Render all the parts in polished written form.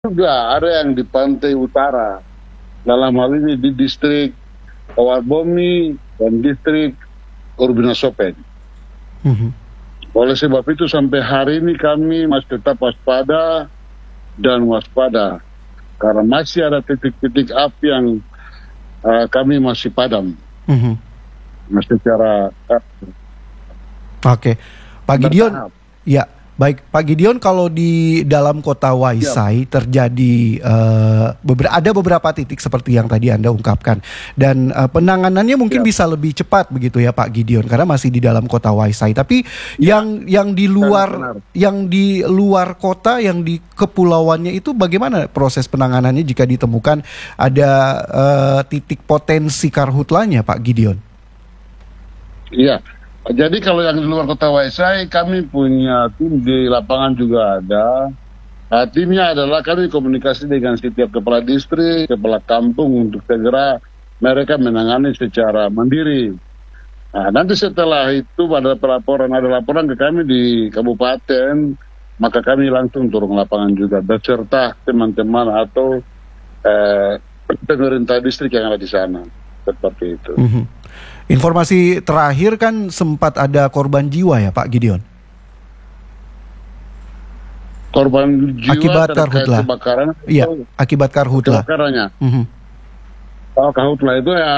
Juga ada yang di pantai utara, dalam hal ini di distrik Kawarbomi dan distrik Urbina Sopen. Mhm. Oleh sebab itu sampai hari ini kami masih tetap waspada dan waspada karena masih ada titik-titik api yang kami masih padam, Mhm. masih secara Oke, Pak Gideon, bertahap. ya baik Pak Gideon, kalau di dalam kota Ya, Waisai terjadi ada beberapa titik seperti yang tadi Anda ungkapkan, dan penanganannya mungkin ya, bisa lebih cepat begitu ya Pak Gideon, karena masih di dalam kota Waisai. Tapi ya, yang di sangat luar benar. kota, yang di kepulauannya itu bagaimana proses penanganannya jika ditemukan ada titik potensi karhutlanya Pak Gideon? Iya. Jadi kalau yang di luar kota Waisai, kami punya tim di lapangan juga ada. Nah, timnya adalah kami komunikasi dengan setiap kepala distrik, kepala kampung untuk segera mereka menangani secara mandiri. Nah, nanti setelah itu ada laporan ke kami di kabupaten, maka kami langsung turun lapangan juga beserta teman-teman atau pemerintah distrik yang ada di sana. Seperti itu. Mhm. Informasi terakhir kan sempat ada korban jiwa ya Pak Gideon, Korban jiwa akibat terkait karhutla. kebakaran Iya, atau akibat karhutla. kebakarannya. Mhm. Kalau karhutla itu ya,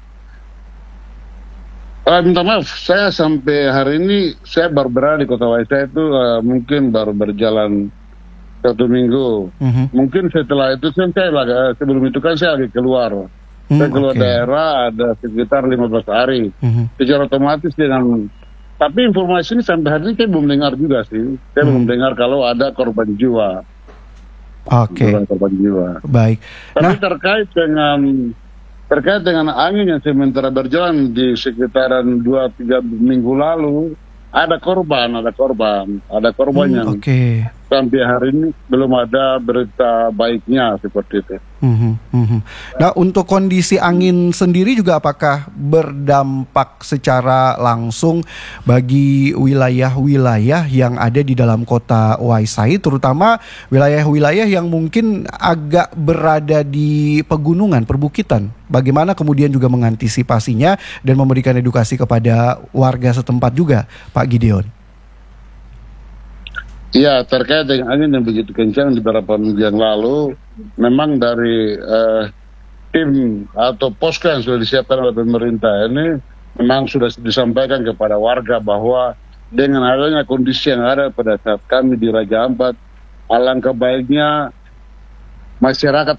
minta maaf, saya sampai hari ini saya baru berada di kota Waisai itu mungkin baru berjalan 1 minggu. Mhm. Mungkin setelah itu sebelum itu kan saya lagi keluar. Saya keluar Oke. daerah ada sekitar 15 hari. Mhm. Secara otomatis tapi informasi ini sampai hari ini saya belum dengar juga sih. Saya belum dengar kalau ada korban jiwa. Oke, Korban jiwa. baik. Tapi Nah, terkait dengan angin yang sementara berjalan di sekitaran 2-3 minggu lalu, ada korban yang oke. sampai hari ini belum ada berita baiknya seperti itu. Mhm, mhm. Nah, untuk kondisi angin sendiri juga apakah berdampak secara langsung bagi wilayah-wilayah yang ada di dalam kota Waisai, terutama wilayah-wilayah yang mungkin agak berada di pegunungan, perbukitan? Bagaimana kemudian juga mengantisipasinya dan memberikan edukasi kepada warga setempat juga, Pak Gideon? Ya, terkait dengan angin yang begitu kencang di beberapa minggu yang lalu, memang dari tim atau posko yang sudah disiapkan oleh pemerintah ini memang sudah disampaikan kepada warga bahwa dengan adanya kondisi yang ada pada saat kami di Raja Ampat, alangkah baiknya masyarakat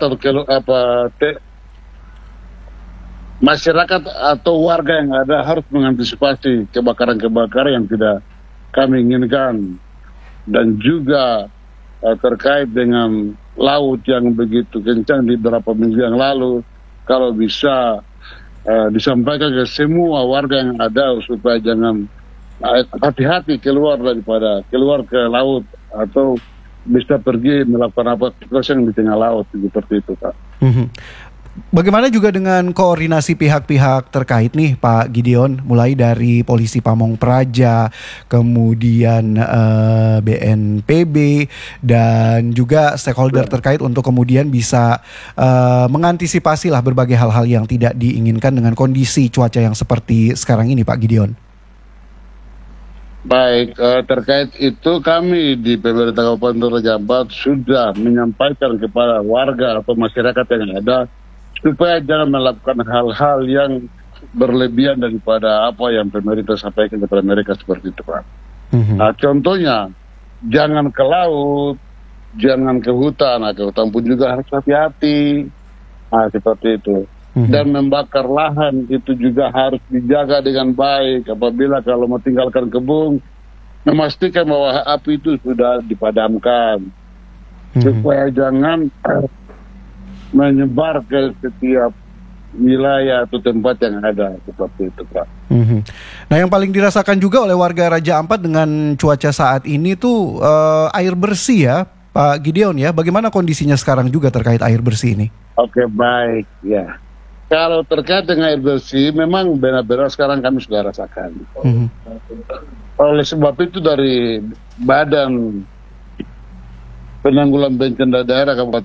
masyarakat atau warga yang ada harus mengantisipasi kebakaran-kebakaran yang tidak kami inginkan, dan juga terkait dengan laut yang begitu kencang di beberapa minggu yang lalu, kalau bisa disampaikan ke semua warga yang ada supaya jangan hati-hati keluar ke laut atau bisa pergi melakukan apa yang di tengah laut seperti itu, Pak. Mhm. Bagaimana juga dengan koordinasi pihak-pihak terkait nih Pak Gideon, mulai dari Polisi Pamong Praja, kemudian BNPB, dan juga stakeholder terkait untuk kemudian bisa mengantisipasi lah berbagai hal-hal yang tidak diinginkan dengan kondisi cuaca yang seperti sekarang ini Pak Gideon. Baik, terkait itu kami di pemerintah Kabupaten Raja Ampat sudah menyampaikan kepada warga atau masyarakat yang ada supaya jangan melakukan hal-hal yang berlebihan daripada apa yang pemerintah sampaikan kepada mereka seperti itu, Pak. Mhm. Nah, contohnya jangan ke laut, jangan ke hutan. Nah, ke hutan pun juga harus hati-hati. Nah, seperti itu. Mhm. Dan membakar lahan itu juga harus dijaga dengan baik. Apabila kalau mau tinggalkan kebun, memastikan bahwa api itu sudah dipadamkan. Supaya jangan menyebar ke setiap wilayah atau tempat yang ada seperti itu, Pak. Mhm. Nah, yang paling dirasakan juga oleh warga Raja Ampat dengan cuaca saat ini tuh air bersih ya, Pak Gideon ya. Bagaimana kondisinya sekarang juga terkait air bersih ini? Oke, baik, ya. Kalau terkait dengan air bersih, memang benar-benar sekarang kami sudah rasakan. Mhm. Oleh sebab itu dari Badan penanggulan bencana daerah Kabupaten